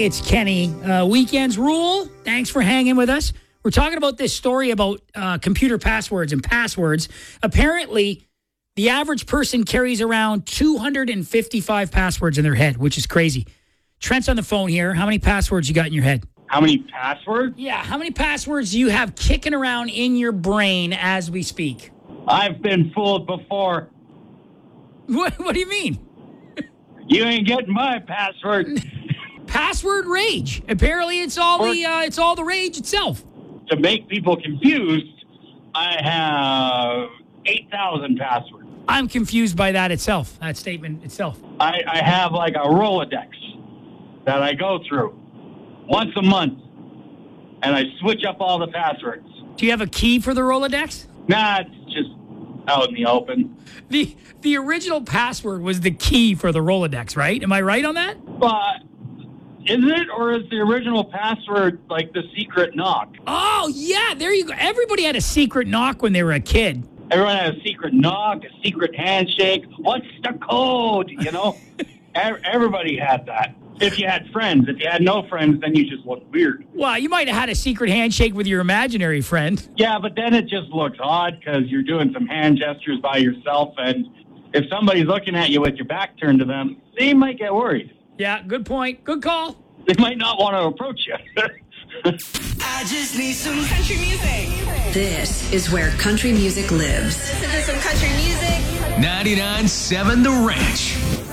it's Kenny. Weekends rule. Thanks for hanging with us. We're talking about this story about computer passwords and passwords. Apparently, the average person carries around 255 passwords in their head, which is crazy. Trent's on the phone here. How many passwords you got in your head? How many passwords? Yeah, how many passwords do you have kicking around in your brain as we speak? I've been fooled before. What do you mean? You ain't getting my password. Password rage. Apparently, it's all the rage itself. To make people confused, I have 8,000 passwords. I'm confused by that statement itself. I have like a Rolodex that I go through once a month, and I switch up all the passwords. Do you have a key for the Rolodex? Nah, it's just out in the open. The original password was the key for the Rolodex, right? Am I right on that? But is it, or is the original password like the secret knock? Oh, yeah, there you go. Everybody had a secret knock when they were a kid. Everyone had a secret knock, a secret handshake. What's the code? You know? Everybody had that. If you had friends. If you had no friends, then you just looked weird. Well, you might have had a secret handshake with your imaginary friend. Yeah, but then it just looks odd because you're doing some hand gestures by yourself, and if somebody's looking at you with your back turned to them, they might get worried. Yeah, good point. Good call. They might not want to approach you. I just need some country music. This is where country music lives. Listen to some country music. 99.7 The Ranch.